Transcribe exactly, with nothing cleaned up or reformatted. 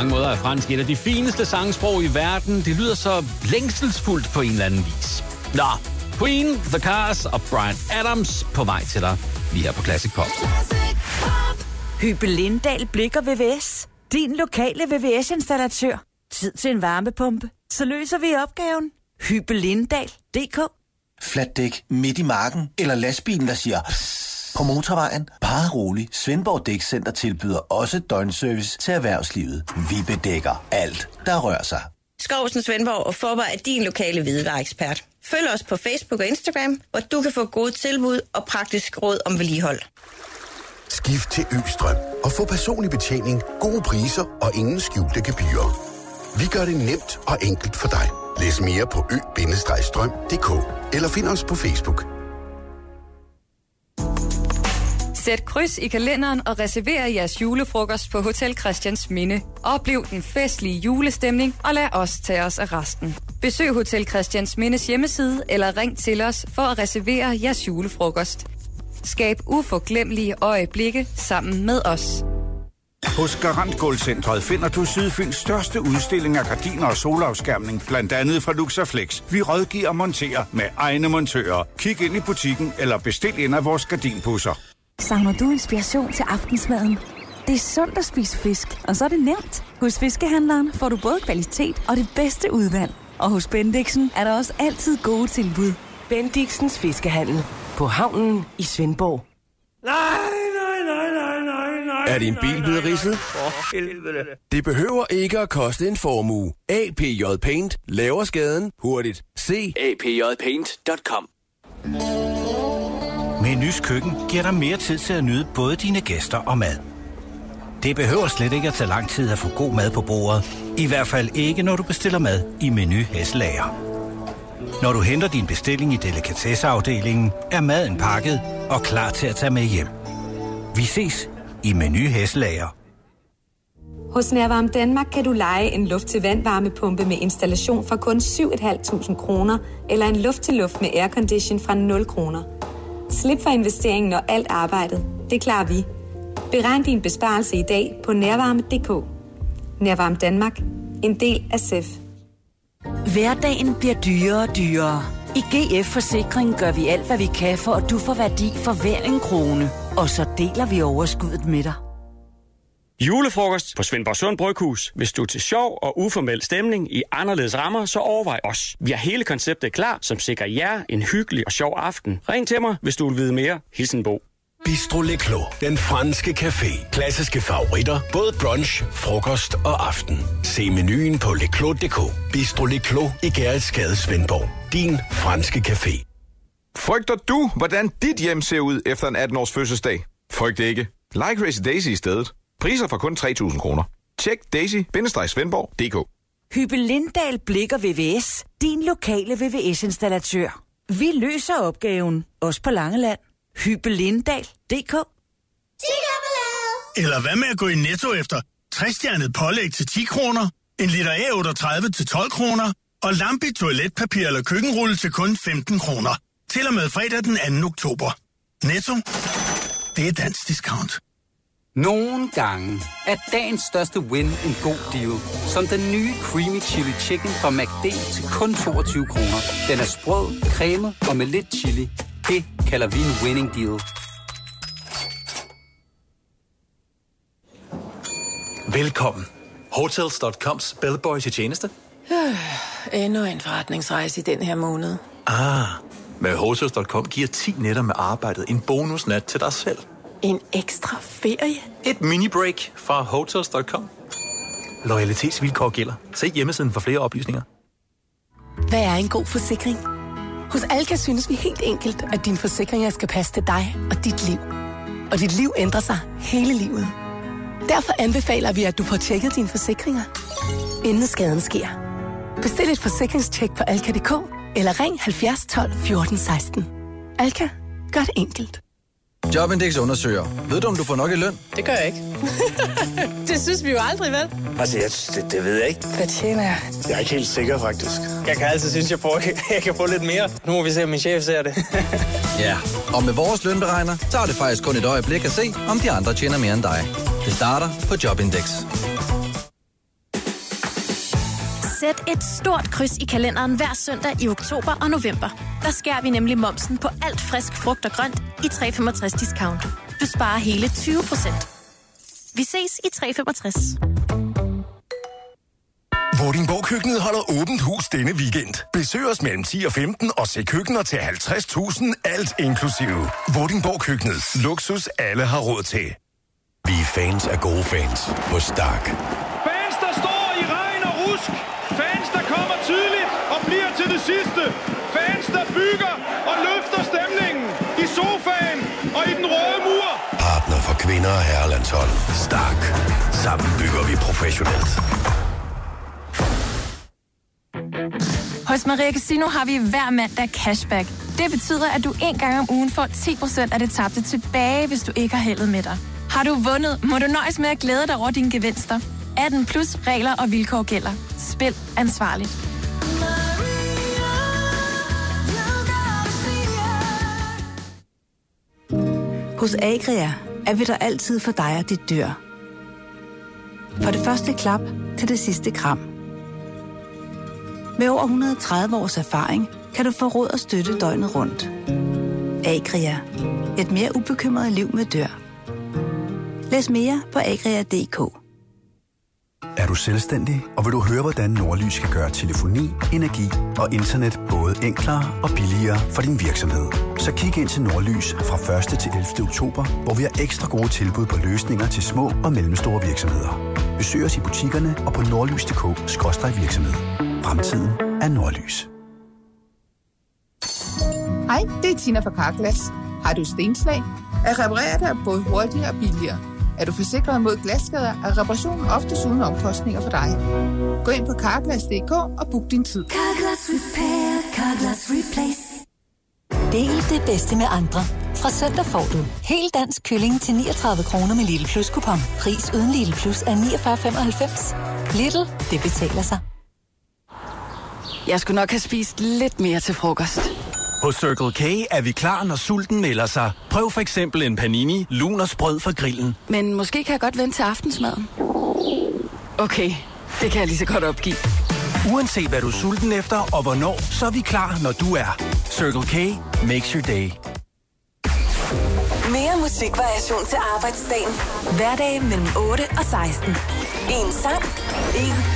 mange måder er fransk et af de fineste sangsprog i verden. Det lyder så længselsfuldt på en eller anden vis. Nå, Queen, The Cars og Bryan Adams på vej til dig. Lige her på Classic Pop. Hybe Lindahl Blik og V V S. Din lokale V V S-installatør. Tid til en varmepumpe. Så løser vi opgaven. Hybe Lindahl punktum d k. Flatdæk midt i marken, eller lastbilen, der siger psst på motorvejen. Bare rolig. Svendborg Dækcenter tilbyder også døgnservice til erhvervslivet. Vi bedækker alt, der rører sig. Skovsen Svendborg og Fåborg er din lokale hvidevareekspert. Følg os på Facebook og Instagram, hvor du kan få gode tilbud og praktisk råd om vedligehold. Skift til Østrøm og få personlig betjening, gode priser og ingen skjulte gebyrer. Vi gør det nemt og enkelt for dig. Læs mere på ø bindestreg strøm punktum d k eller find os på Facebook. Sæt kryds i kalenderen og reserver jeres julefrokost på Hotel Christiansminde. Oplev den festlige julestemning og lad os tage os af resten. Besøg Hotel Christiansmindes hjemmeside eller ring til os for at reservere jeres julefrokost. Skab uforglemmelige øjeblikke sammen med os. Hos Garant Gulvcentret finder du Sydfyns største udstilling af gardiner og solafskærmning, blandt andet fra Luxaflex. Vi rådgiver og monterer med egne montører. Kig ind i butikken eller bestil ind af vores gardinpusser. Savner du inspiration til aftensmaden? Det er sundt at spise fisk, og så er det nemt. Hos Fiskehandleren får du både kvalitet og det bedste udvalg. Og hos Bendixen er der også altid gode tilbud. Bendixens Fiskehandel på havnen i Svendborg. Nej, nej, nej, nej, nej, nej. Er din bil blevet ridset? For helvede. Det behøver ikke at koste en formue. A P J Paint laver skaden hurtigt. Se a p j paint punktum com. Menus Køkken giver dig mere tid til at nyde både dine gæster og mad. Det behøver slet ikke at tage lang tid at få god mad på bordet. I hvert fald ikke, når du bestiller mad i Menu Hesselager. Når du henter din bestilling i delikatesseafdelingen, er maden pakket og klar til at tage med hjem. Vi ses i Menu Hesselager. Hos Nærvarme Danmark kan du leje en luft-til-vand-varmepumpe med installation for kun syv tusind fem hundrede kroner eller en luft-til-luft med aircondition fra nul kroner. Slip for investeringen og alt arbejdet. Det klarer vi. Beregn din besparelse i dag på nærvarme punktum d k. Nærvarme Danmark. En del af S E F. Hverdagen bliver dyrere og dyrere. I G F Forsikring gør vi alt, hvad vi kan, for at du får værdi for hver en krone. Og så deler vi overskuddet med dig. Julefrokost på Svendborg Sund Bryghus. Hvis du er til sjov og uformel stemning i anderledes rammer, så overvej os. Vi har hele konceptet klar, som sikrer jer en hyggelig og sjov aften. Ring til mig, hvis du vil vide mere. Hilsen Bo. Bistro Le Clos, den franske café. Klassiske favoritter, både brunch, frokost og aften. Se menuen på le clos punktum d k. Bistro Le Clos i Gerritsgade, Svendborg. Din franske café. Frygter du, hvordan dit hjem ser ud efter en atten-års fødselsdag? Frygt ikke. Like Crazy Daisy i stedet. Priser fra kun tre tusind kroner. Tjek daisy bindestreg svendborg punktum d k. Hybe Lindahl Blik og V V S. Din lokale V V S-installatør. Vi løser opgaven. Også på Langeland. Hybe Lindahl punktum d k. Eller hvad med at gå i Netto efter tres-stjernet pålæg til ti kroner, en liter A otteogtredive til tolv kroner og Lambi toiletpapir eller køkkenrulle til kun femten kroner. Til og med fredag den anden oktober. Netto. Det er dansk discount. Nogle gange er dagens største win en god deal. Som den nye Creamy Chili Chicken fra McD til kun toogtyve kroner. Den er sprød, cremet og med lidt chili. Det kalder vi en winning deal. Velkommen. Hotels punktum coms bellboy til tjeneste. Øh, endnu en forretningsrejse i den her måned. Ah, med Hotels punktum com giver ti nætter med arbejdet en bonusnat til dig selv. En ekstra ferie? Et mini-break fra Hotels punktum com. Loyalitetsvilkår gælder. Se hjemmesiden for flere oplysninger. Hvad er en god forsikring? Hos Alka synes vi helt enkelt, at dine forsikringer skal passe til dig og dit liv. Og dit liv ændrer sig hele livet. Derfor anbefaler vi, at du får tjekket dine forsikringer, inden skaden sker. Bestil et forsikringstjek på alka punktum d k eller ring halvfjerds tolv fjorten seksten. Alka, gør det enkelt. Jobindex undersøger. Ved du, om du får nok i løn? Det gør jeg ikke. Det synes vi jo aldrig, vel? Altså, jeg, det, det ved jeg ikke. Hvad tjener jeg? Jeg er ikke helt sikker, faktisk. Jeg kan altid synes, jeg, får, jeg kan få lidt mere. Nu må vi se, om min chef ser det. Ja, og med vores lønberegner, så er det faktisk kun et øjeblik at se, om de andre tjener mere end dig. Det starter på Jobindex. Sæt et stort kryds i kalenderen hver søndag i oktober og november. Der skærer vi nemlig momsen på alt frisk frugt og grønt i tre femogtres discount. Du sparer hele tyve procent. Vi ses i tre femogtres. Vordingborg-køkkenet holder åbent hus denne weekend. Besøg os mellem ti og femten og se køkkener til halvtreds tusind, alt inklusive. Vordingborg-køkkenet. Luksus alle har råd til. Vi er fans af gode fans på Stark. Fans, der står i regn og rusk. Fans, der kommer tidligt og bliver til det sidste. Fans, der bygger og løfter stemningen i sofaen og i den røde mur. Partner for kvinder og herrelandshold. Stark. Sammen bygger vi professionelt. Hos Maria Casino har vi hver mandag cashback. Det betyder, at du en gang om ugen får ti procent af det tabte tilbage, hvis du ikke har heldet med dig. Har du vundet, må du nøjes med at glæde dig over dine gevinster. atten plus regler og vilkår gælder. Spil ansvarligt. Hos Agria er vi der altid for dig og dit dyr. Fra det første klap til det sidste kram. Med over et hundrede og tredive års erfaring kan du få råd og støtte døgnet rundt. Agria. Et mere ubekymret liv med dyr. Læs mere på agria punktum d k. Er du selvstændig, og vil du høre, hvordan Nordlys kan gøre telefoni, energi og internet både enklere og billigere for din virksomhed? Så kig ind til Nordlys fra første til ellevte oktober, hvor vi har ekstra gode tilbud på løsninger til små og mellemstore virksomheder. Besøg os i butikkerne og på nordlys punktum d k skråstreg virksomhed. Fremtiden er Nordlys. Hej, det er Tina fra Carglass. Har du stenslag? Er reparere dig både hurtigere og billigere? Er du forsikret mod glasskader, er reparationen oftest uden omkostninger for dig. Gå ind på carglass punktum d k og book din tid. Carglass Repair, Carglass Replace. Del det bedste med andre. Fra søndag får du helt dansk kylling til niogtredive kroner med Lidl Plus kupon. Pris uden Lidl Plus er niogfyrre femoghalvfems. Lidl, det betaler sig. Jeg skulle nok have spist lidt mere til frokost. Hos Circle K er vi klar, når sulten melder sig. Prøv for eksempel en panini, lun og sprød fra grillen. Men måske kan jeg godt vente til aftensmaden. Okay, det kan jeg lige så godt opgive. Uanset hvad du er sulten efter og hvornår, så er vi klar, når du er. Circle K makes your day. Mere musikvariation til arbejdsdagen. Hverdag mellem otte og seksten. En sang, en